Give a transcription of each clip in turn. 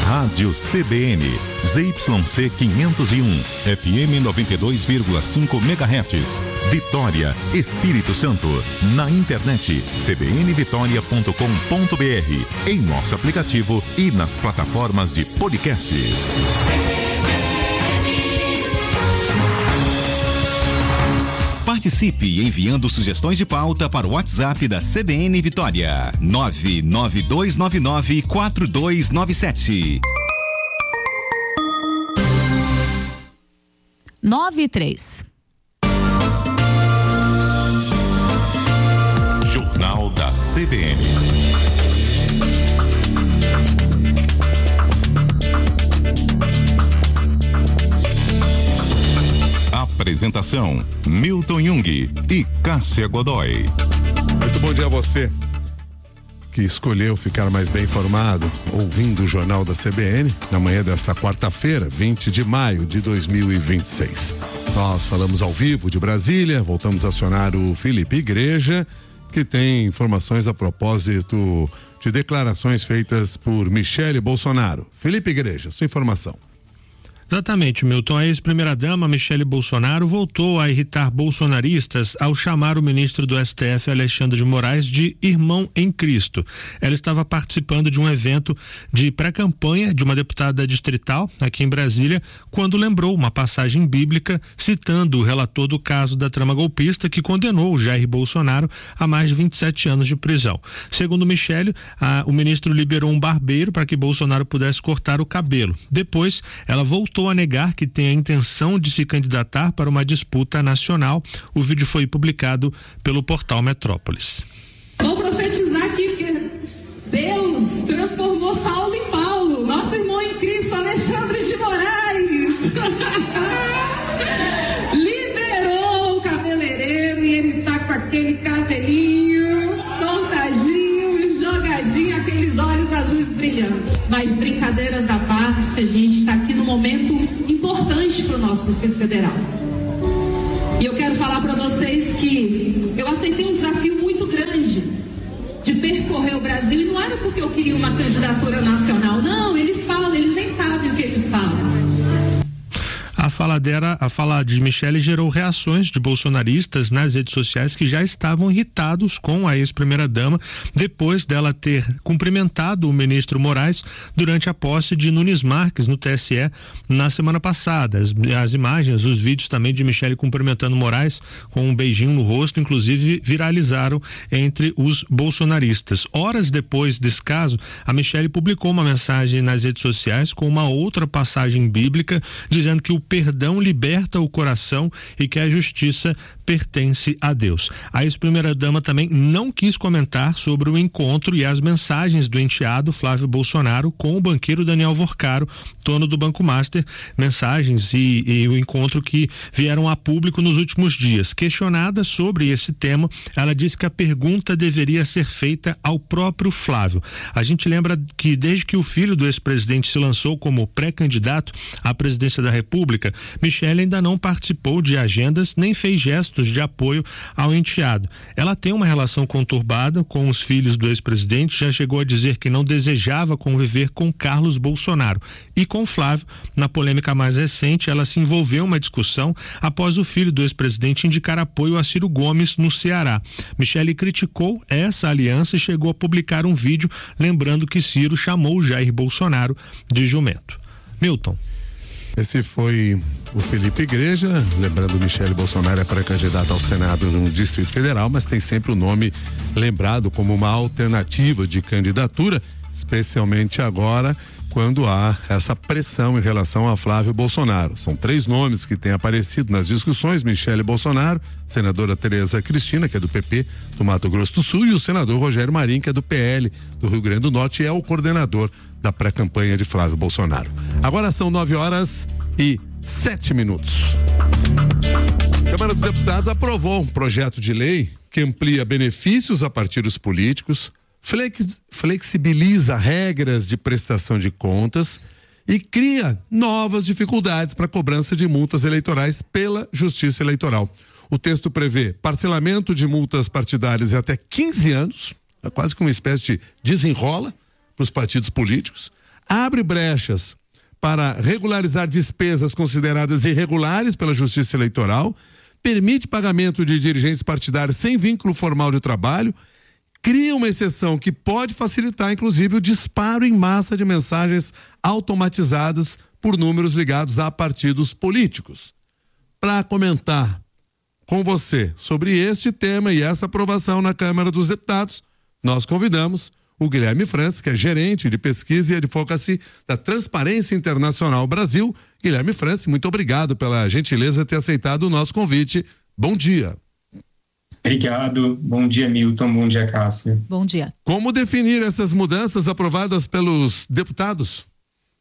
Rádio CBN, ZYC 501, FM 92,5 MHz, Vitória, Espírito Santo. Na internet, cbnvitoria.com.br, em nosso aplicativo e nas plataformas de podcasts. Participe enviando sugestões de pauta para o WhatsApp da CBN Vitória, 99299-4297. 9:03. Jornal da CBN. Apresentação: Milton Jung e Cássia Godoy. Muito bom dia a você que escolheu ficar mais bem informado ouvindo o Jornal da CBN na manhã desta quarta-feira, 20 de maio de 2026. Nós falamos ao vivo de Brasília, voltamos a acionar o Felipe Igreja, que tem informações a propósito de declarações feitas por Michele Bolsonaro. Felipe Igreja, sua informação. Exatamente, Milton. A ex-primeira-dama Michele Bolsonaro voltou a irritar bolsonaristas ao chamar o ministro do STF, Alexandre de Moraes, de irmão em Cristo. Ela estava participando de um evento de pré-campanha de uma deputada distrital aqui em Brasília, quando lembrou uma passagem bíblica citando o relator do caso da trama golpista que condenou o Jair Bolsonaro a mais de 27 anos de prisão. Segundo Michele, o ministro liberou um barbeiro para que Bolsonaro pudesse cortar o cabelo. Depois, ela voltou a negar que tem a intenção de se candidatar para uma disputa nacional. O vídeo foi publicado pelo portal Metrópolis. Vou profetizar aqui que Deus transformou Saulo em Paulo, nosso irmão em Cristo, Alexandre de Moraes. Liberou o cabeleireiro e ele tá com aquele cabelinho cortadinho, jogadinho, aqueles olhos azuis brilhando. Mas brincadeiras à parte, a gente está aqui num momento importante para o nosso Distrito Federal. E eu quero falar para vocês que eu aceitei um desafio muito grande de percorrer o Brasil, e não era porque eu queria uma candidatura nacional, não, eles nem sabem o que eles falam. A fala de Michele gerou reações de bolsonaristas nas redes sociais que já estavam irritados com a ex-primeira-dama depois dela ter cumprimentado o ministro Moraes durante a posse de Nunes Marques no TSE na semana passada. As imagens, os vídeos também de Michele cumprimentando Moraes com um beijinho no rosto, inclusive viralizaram entre os bolsonaristas. Horas depois desse caso, a Michele publicou uma mensagem nas redes sociais com uma outra passagem bíblica dizendo que o perdão liberta o coração e que a justiça pertence a Deus. A ex-primeira-dama também não quis comentar sobre o encontro e as mensagens do enteado Flávio Bolsonaro com o banqueiro Daniel Vorcaro, dono do Banco Master, mensagens e o encontro que vieram a público nos últimos dias. Questionada sobre esse tema, ela disse que a pergunta deveria ser feita ao próprio Flávio. A gente lembra que desde que o filho do ex-presidente se lançou como pré-candidato à presidência da República, Michele ainda não participou de agendas nem fez gestos de apoio ao enteado. Ela tem uma relação conturbada com os filhos do ex-presidente, já chegou a dizer que não desejava conviver com Carlos Bolsonaro. E com Flávio, na polêmica mais recente, ela se envolveu em uma discussão após o filho do ex-presidente indicar apoio a Ciro Gomes no Ceará. Michele criticou essa aliança e chegou a publicar um vídeo lembrando que Ciro chamou Jair Bolsonaro de jumento. Milton. Esse foi o Felipe Igreja, lembrando, Michele Bolsonaro é pré-candidata ao Senado no Distrito Federal, mas tem sempre o nome lembrado como uma alternativa de candidatura, especialmente agora quando há essa pressão em relação a Flávio Bolsonaro. São 3 nomes que têm aparecido nas discussões: Michele Bolsonaro, senadora Tereza Cristina, que é do PP do Mato Grosso do Sul, e o senador Rogério Marinho, que é do PL do Rio Grande do Norte, e é o coordenador da pré-campanha de Flávio Bolsonaro. Agora são 9h07. A Câmara dos Deputados aprovou um projeto de lei que amplia benefícios a partidos políticos, flexibiliza regras de prestação de contas e cria novas dificuldades para a cobrança de multas eleitorais pela Justiça Eleitoral. O texto prevê parcelamento de multas partidárias em até 15 anos, é quase que uma espécie de desenrola para os partidos políticos, abre brechas para regularizar despesas consideradas irregulares pela Justiça Eleitoral, permite pagamento de dirigentes partidários sem vínculo formal de trabalho, cria uma exceção que pode facilitar, inclusive, o disparo em massa de mensagens automatizadas por números ligados a partidos políticos. Para comentar com você sobre este tema e essa aprovação na Câmara dos Deputados, nós convidamos o Guilherme França, que é gerente de pesquisa e advocacy da Transparência Internacional Brasil. Guilherme França, muito obrigado pela gentileza de ter aceitado o nosso convite. Bom dia. Obrigado. Bom dia, Milton. Bom dia, Cássia. Bom dia. Como definir essas mudanças aprovadas pelos deputados?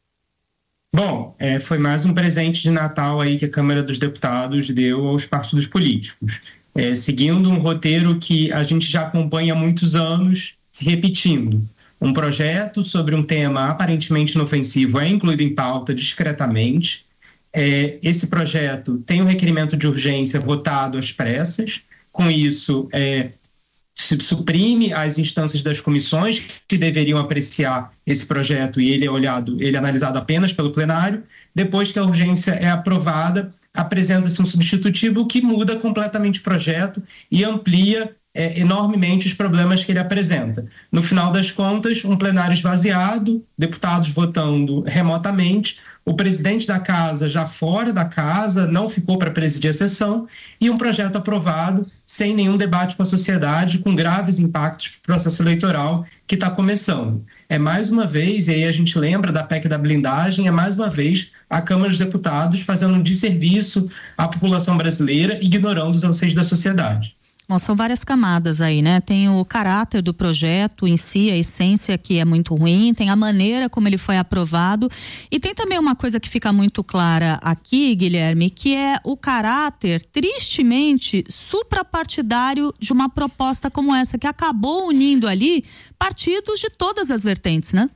Bom, foi mais um presente de Natal aí que a Câmara dos Deputados deu aos partidos políticos. Seguindo um roteiro que a gente já acompanha há muitos anos, se repetindo. Um projeto sobre um tema aparentemente inofensivo é incluído em pauta discretamente. Esse projeto tem um requerimento de urgência votado às pressas. Com isso, se suprime as instâncias das comissões que deveriam apreciar esse projeto e ele é analisado apenas pelo plenário. Depois que a urgência é aprovada, apresenta-se um substitutivo que muda completamente o projeto e amplia enormemente os problemas que ele apresenta. No final das contas, um plenário esvaziado, deputados votando remotamente, o presidente da casa já fora da casa, não ficou para presidir a sessão, e um projeto aprovado sem nenhum debate com a sociedade, com graves impactos para o processo eleitoral que está começando. Mais uma vez, e aí a gente lembra da PEC da blindagem, mais uma vez a Câmara dos Deputados fazendo um desserviço à população brasileira, ignorando os anseios da sociedade. Bom, são várias camadas aí, né? Tem o caráter do projeto em si, a essência que é muito ruim, tem a maneira como ele foi aprovado e tem também uma coisa que fica muito clara aqui, Guilherme, que é o caráter, tristemente, suprapartidário de uma proposta como essa, que acabou unindo ali partidos de todas as vertentes, né?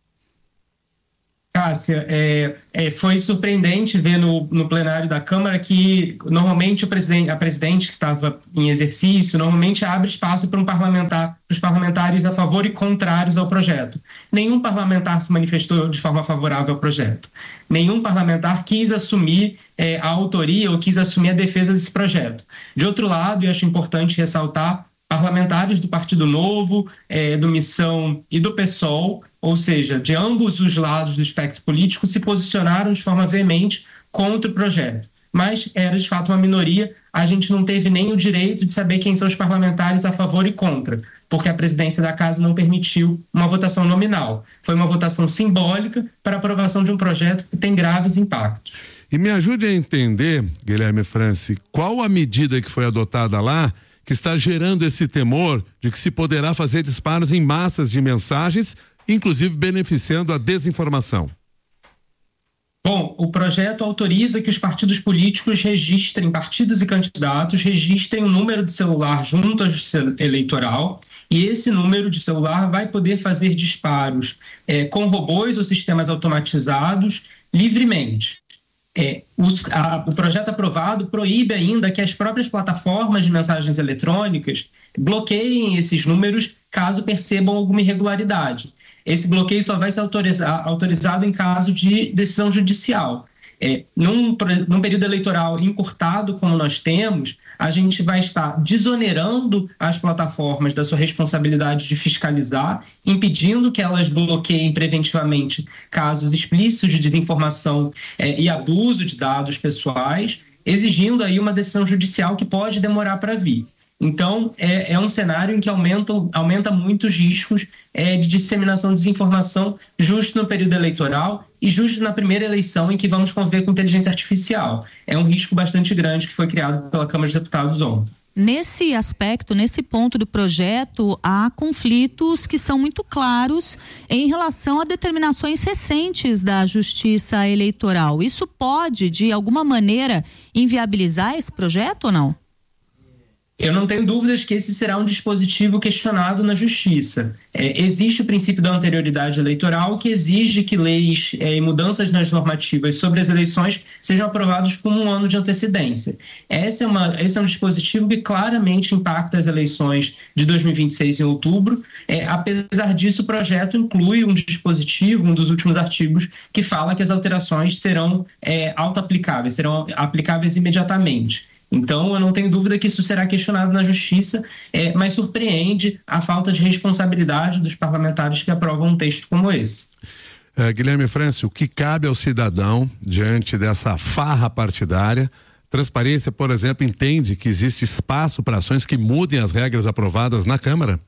Cássia, foi surpreendente ver no plenário da Câmara que normalmente a presidente que estava em exercício normalmente abre espaço para os parlamentares a favor e contrários ao projeto. Nenhum parlamentar se manifestou de forma favorável ao projeto. Nenhum parlamentar quis assumir a autoria ou quis assumir a defesa desse projeto. De outro lado, e acho importante ressaltar, parlamentares do Partido Novo, do Missão e do PSOL, ou seja, de ambos os lados do espectro político, se posicionaram de forma veemente contra o projeto. Mas era de fato uma minoria, a gente não teve nem o direito de saber quem são os parlamentares a favor e contra, porque a presidência da casa não permitiu uma votação nominal. Foi uma votação simbólica para a aprovação de um projeto que tem graves impactos. E me ajude a entender, Guilherme França, qual a medida que foi adotada lá que está gerando esse temor de que se poderá fazer disparos em massas de mensagens, inclusive beneficiando a desinformação? Bom, o projeto autoriza que os partidos políticos partidos e candidatos registrem um número de celular junto à Justiça Eleitoral, e esse número de celular vai poder fazer disparos com robôs ou sistemas automatizados livremente. O projeto aprovado proíbe ainda que as próprias plataformas de mensagens eletrônicas bloqueiem esses números caso percebam alguma irregularidade. Esse bloqueio só vai ser autorizado em caso de decisão judicial. Num período eleitoral encurtado como nós temos, a gente vai estar desonerando as plataformas da sua responsabilidade de fiscalizar, impedindo que elas bloqueiem preventivamente casos explícitos de desinformação e abuso de dados pessoais, exigindo aí uma decisão judicial que pode demorar para vir. Então, é um cenário em que aumenta muito os riscos de disseminação de desinformação justo no período eleitoral e justo na primeira eleição em que vamos conviver com inteligência artificial. É um risco bastante grande que foi criado pela Câmara dos Deputados ontem. Nesse aspecto, nesse ponto do projeto, há conflitos que são muito claros em relação a determinações recentes da Justiça Eleitoral. Isso pode, de alguma maneira, inviabilizar esse projeto ou não? Eu não tenho dúvidas que esse será um dispositivo questionado na Justiça. Existe o princípio da anterioridade eleitoral, que exige que leis e mudanças nas normativas sobre as eleições sejam aprovados com um ano de antecedência. Esse é um dispositivo que claramente impacta as eleições de 2026 em outubro. Apesar disso, o projeto inclui um dispositivo, um dos últimos artigos, que fala que as alterações serão auto-aplicáveis, serão aplicáveis imediatamente. Então, eu não tenho dúvida que isso será questionado na Justiça, mas surpreende a falta de responsabilidade dos parlamentares que aprovam um texto como esse. Guilherme França, o que cabe ao cidadão diante dessa farra partidária? Transparência, por exemplo, entende que existe espaço para ações que mudem as regras aprovadas na Câmara?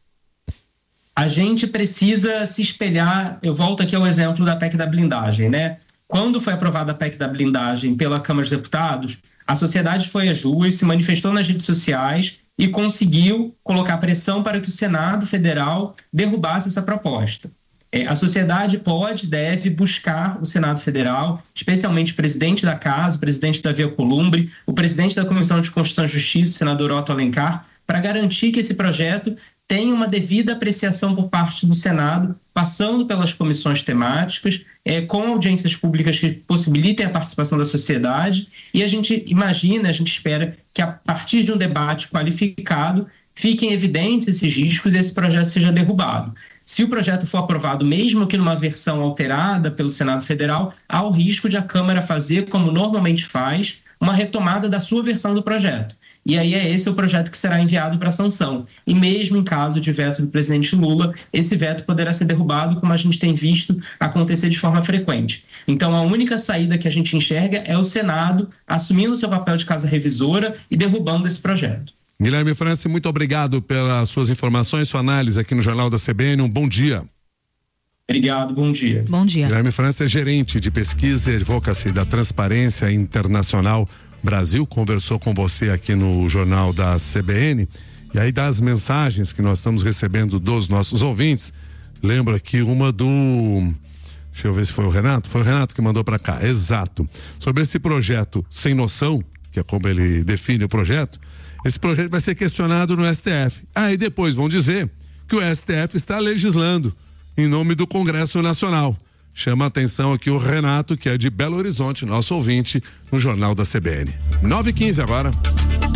A gente precisa se espelhar, eu volto aqui ao exemplo da PEC da blindagem, né? Quando foi aprovada a PEC da blindagem pela Câmara dos Deputados, a sociedade foi às ruas, se manifestou nas redes sociais e conseguiu colocar pressão para que o Senado Federal derrubasse essa proposta. A sociedade pode, deve buscar o Senado Federal, especialmente o presidente da Casa, o presidente Davi Alcolumbre, o presidente da Comissão de Constituição e Justiça, o senador Otto Alencar, para garantir que esse projeto tenha uma devida apreciação por parte do Senado, passando pelas comissões temáticas, com audiências públicas que possibilitem a participação da sociedade, e a gente espera que a partir de um debate qualificado fiquem evidentes esses riscos e esse projeto seja derrubado. Se o projeto for aprovado, mesmo que numa versão alterada pelo Senado Federal, há o risco de a Câmara fazer, como normalmente faz, uma retomada da sua versão do projeto. E aí esse o projeto que será enviado para sanção. E mesmo em caso de veto do presidente Lula, esse veto poderá ser derrubado, como a gente tem visto acontecer de forma frequente. Então, a única saída que a gente enxerga é o Senado assumindo seu papel de casa revisora e derrubando esse projeto. Guilherme França, muito obrigado pelas suas informações, sua análise aqui no Jornal da CBN. Um bom dia. Obrigado, bom dia. Bom dia. Guilherme França é gerente de pesquisa e advocacy da Transparência Internacional Brasil, conversou com você aqui no Jornal da CBN, e aí das mensagens que nós estamos recebendo dos nossos ouvintes, lembro aqui uma deixa eu ver se foi o Renato que mandou para cá, exato, sobre esse projeto sem noção, que é como ele define o projeto. Esse projeto vai ser questionado no STF, aí depois vão dizer que o STF está legislando em nome do Congresso Nacional. Chama a atenção aqui o Renato, que é de Belo Horizonte, nosso ouvinte, no Jornal da CBN. 9h15 agora.